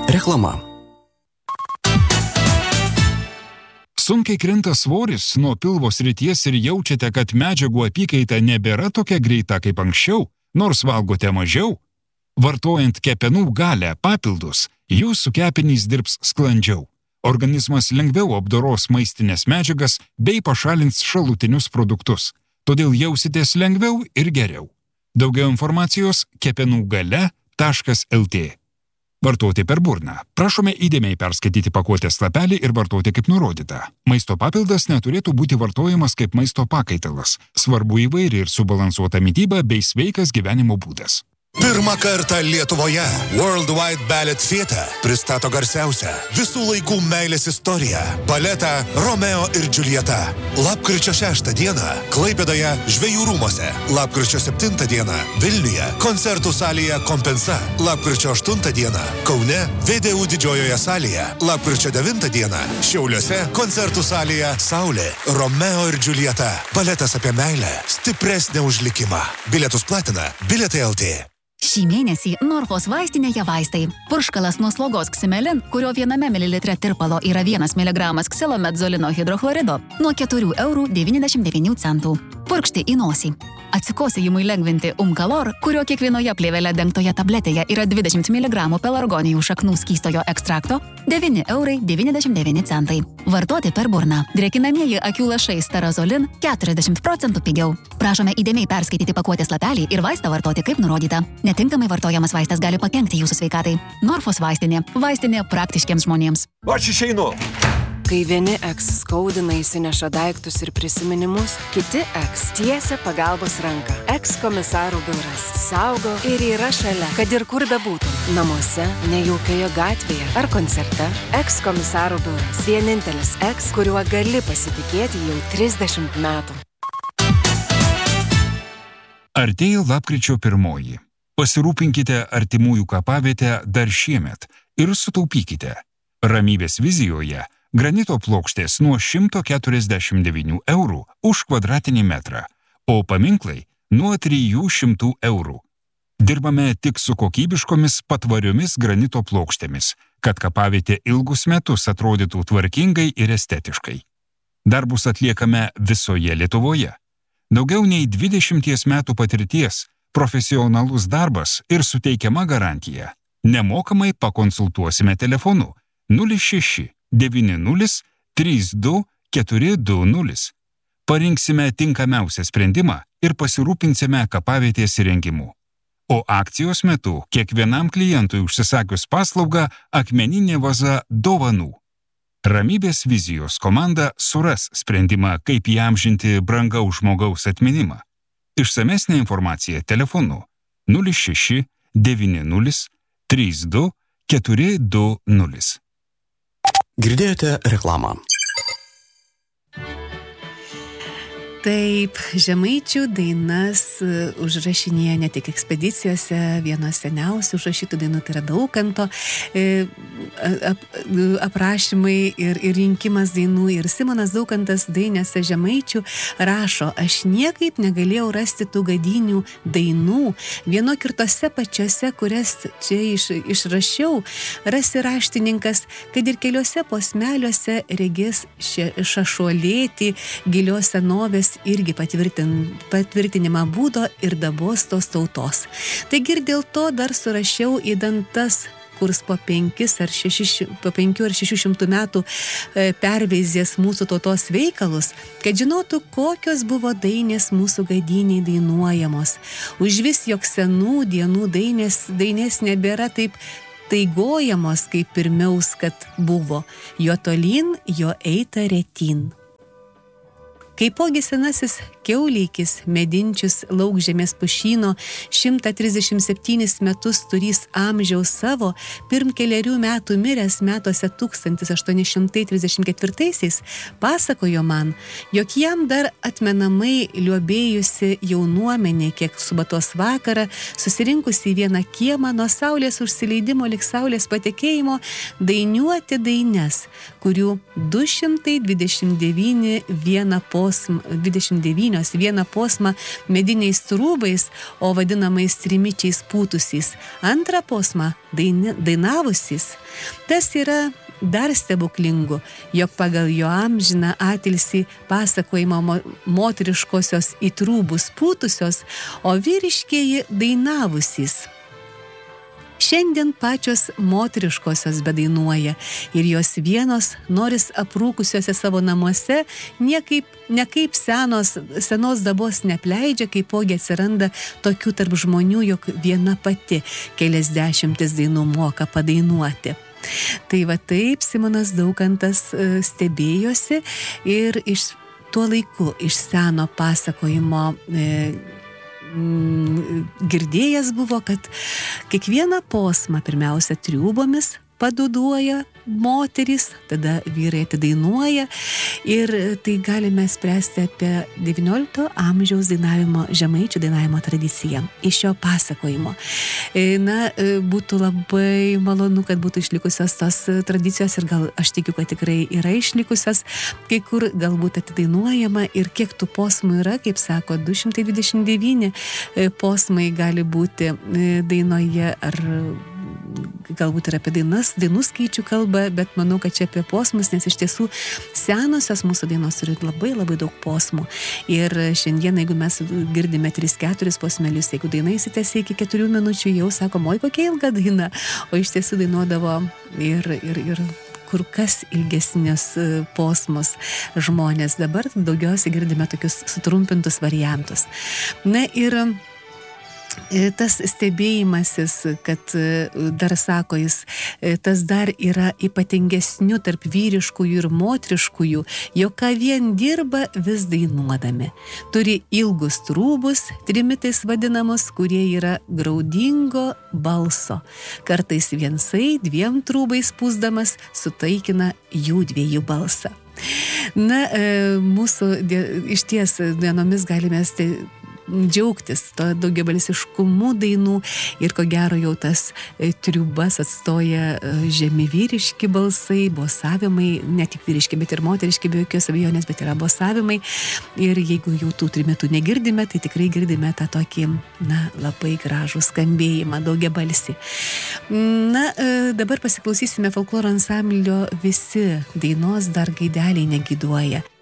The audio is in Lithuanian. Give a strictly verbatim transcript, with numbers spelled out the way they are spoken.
Reklama. Sunkiai krinta svoris nuo pilvo srities ir jaučiate, kad medžiagų apykaita nebėra tokia greita kaip anksčiau, nors valgote mažiau? Vartojant kepenų galę papildus, jūsų kepenys dirbs sklandžiau. Organizmas lengviau apdoros maistinės medžiagas bei pašalins šalutinius produktus. Todėl jausitės lengviau ir geriau. Daugiau informacijos kepenų gale taškas lt. Vartoti per burną. Prašome įdėmiai perskaityti pakuotės lapelį ir vartoti kaip nurodyta. Maisto papildas neturėtų būti vartojamas kaip maisto pakaitalas. Svarbu įvairi ir subalansuota mityba bei sveikas gyvenimo būdas. Pirmą kartą Lietuvoje Worldwide Ballet Theatre pristato garsiausią visų laikų meilės istoriją – baletą Romeo ir Džiuljeta. Lapkričio šeštą dieną Klaipėdoje Žvejų rūmuose, lapkričio septintą dieną Vilniuje koncertų salėje Kompensa, lapkričio aštuntą dieną Kaune V D U didžiojoje salėje, lapkričio devintą dieną Šiauliuose koncertų salėje Saulė. Romeo ir Džiuljeta. Baletas apie meilę, stipresnę už likimą. Bilietus platina Bilietai lt. Šį mėnesį Norfos vaistinėje vaistai. Purškalas nuo slogos Ximelin, kurio viename mililitre tirpalo yra vienas miligramas ksilomedzolino hidrochlorido, nuo keturių eurų devyniasdešimt devynių centų. Purkšti į nosį. Atsikosėjimui lengvinti Umkalor, kurio kiekvienoje plėvele dengtoje tabletėje yra dvidešimt miligramų pelargonijų šaknų skystojo ekstrakto, devyni eurai devyniasdešimt devyni centai. Vartoti per burną. Drėkinamieji akių lašai Starazolin keturiasdešimt procentų pigiau. Prašome įdėmiai perskaityti pakuotės lapelį ir vaistą vartoti kaip nurodyta. Netinkamai vartojamas vaistas gali pakenkti jūsų sveikatai. Norfos vaistinė. Vaistinė praktiškiems žmonėms. Aš išeinu. Kai vieni eks skaudina įsineša daiktus ir prisiminimus, kiti eks tiesia pagalbos ranką. Eks komisarų biuras saugo ir yra šalia, kad ir kur bebūtų. Namuose, nejaukioje gatvėje ar koncerte. Eks komisarų biuras. Vienintelis eks, kuriuo gali pasitikėti jau trisdešimt metų. Artėja lapkričio pirmoji. Pasirūpinkite artimųjų kapavietę dar šiemet ir sutaupykite. Ramybės vizijoje granito plokštės nuo šimto keturiasdešimt devynių eurų už kvadratinį metrą, o paminklai nuo trijų šimtų eurų. Dirbame tik su kokybiškomis patvariomis granito plokštėmis, kad kapavietė ilgus metus atrodytų tvarkingai ir estetiškai. Darbus atliekame visoje Lietuvoje. Daugiau nei dvidešimties metų patirties, profesionalus darbas ir suteikiama garantija. Nemokamai pakonsultuosime telefonu nulis šeši devyni nulis trys du keturi du nulis. Parinksime tinkamiausią sprendimą ir pasirūpinsime kapavietės įrengimu. O akcijos metu kiekvienam klientui užsisakius paslaugą akmeninė vaza dovanų. Ramybės vizijos komanda suras sprendimą, kaip įamžinti brangaus žmogaus atminimą. Išsamesnė informacija telefonu nulis šeši devyni nulis trys du keturi du nulis. Girdėjote reklamą. Taip, žemaičių dainas užrašinėja ne tik ekspedicijose, vienos seniausių užrašytų dainų, tai yra Daukanto ap, aprašymai ir, ir rinkimas dainų. Ir Simonas Daukantas dainėse žemaičių rašo: aš niekaip negalėjau rasti tų gadinių dainų, vienok ir tose pačiose, kurias čia iš, išrašiau, rasi raštininkas, kad ir keliose posmeliuose regės šašuolėti gilios senovės irgi patvirtin, patvirtinimą būdo ir dabos tos tautos. Taigi ir dėl to dar surašiau į dantas, kurs po penkis ar šeši, po penkių ar šešių šimtų metų perveizės mūsų tautos veikalus, kad žinotų, kokios buvo dainės mūsų gadiniai dainuojamos. Užvis, jog senų dienų dainės, dainės nebėra taip taigojamos, kaip pirmiaus, kad buvo. Jo tolyn, jo eita retyn. Kaipogi senasis kiauleikis medinčius laukžemės pušyno šimtą trisdešimt septynis metus turys amžiaus savo, pirm kelerių metų miręs metuose tūkstantis aštuoni šimtai trisdešimt ketvirtaisiais, pasakojo man, jog jam dar atmenamai liuobėjusi jaunuomenė, kiek subatos vakarą, susirinkusi į vieną kiemą nuo saulės užsileidimo lik saulės patekėjimo, dainiuoti daines, kurių du šimtai dvidešimt devyni vieną po posmą, dvidešimt devynios, vieną posmą mediniais trūbais, o vadinamais trimičiais pūtusiais, antrą posmą daini, dainavusiais. Tas yra dar stebuklingu, jog pagal jo amžiną atilsį pasakojimo mo, moteriškosios į trūbus pūtusios, o vyriškieji dainavusiais. Šiandien pačios moteriškosios bedainuoja ir jos vienos, noris aprūkusiuose savo namuose, niekaip, nekaip senos, senos dabos nepleidžia, kaipogi atsiranda tokių tarp žmonių, jog viena pati kelias dešimtis dainų moka padainuoti. Tai va taip Simonas Daukantas stebėjosi ir iš tuo laiku iš seno pasakojimo e, girdėjęs buvo, kad kiekvieną posmą pirmiausia triūbomis paduduoja moterys, tada vyrai atidainuoja ir tai galime spręsti apie devyniolikto amžiaus dainavimo, žemaičių dainavimo tradiciją iš šio pasakojimo. Na, būtų labai malonu, kad būtų išlikusios tos tradicijos ir gal aš tikiu, kad tikrai yra išlikusios, kai kur galbūt atidainuojama ir kiek tų posmų yra, kaip sako, du šimtai dvidešimt devyni posmai gali būti dainoje ar galbūt ir apie dainas, dainų skaičių kalba, bet manau, kad čia apie posmus, nes iš tiesų senosios mūsų dainos turi labai labai daug posmų. Ir šiandien, jeigu mes girdime tris keturis posmelius, jeigu daina įsitęsia iki keturių minučių, jau sakom, oi kokia ilga daina, o iš tiesų dainuodavo ir, ir, ir kur kas ilgesnius posmus žmonės. Dabar daugiausiai girdime tokius sutrumpintus variantus. Na ir tas stebėjimasis, kad dar sako jis, tas dar yra ypatingesnių tarp vyriškųjų ir moteriškųjų, jog ką vien dirba vis dainuodami. Turi ilgus trūbus, trimitais vadinamus, kurie yra graudingo balso. Kartais viensai dviem trūbais pūsdamas sutaikina jų dviejų balsą. Na, mūsų iš ties dienomis galime džiaugtis to daugiabalsiškumu dainų ir ko gero jau tas triubas atstoja žemi vyriški balsai, bosavimai, ne tik vyriški, bet ir moteriški, be jokios abejonės, bet yra bosavimai ir jeigu jau tų trimitų negirdime, tai tikrai girdime tą tokį, na, labai gražų skambėjimą, daugiabalsį. Na, dabar pasiklausysime folkloro ansamblio Visi dainos dar gaideliai negyduoja.